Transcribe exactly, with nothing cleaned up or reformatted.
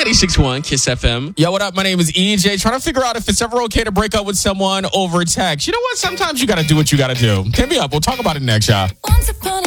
ninety-six point one Kiss F M. Yo, what up? My name is E J. Trying to figure out if it's ever okay to break up with someone over text. You know what? Sometimes you got to do what you got to do. Hit me up. We'll talk about it next, y'all. Once upon a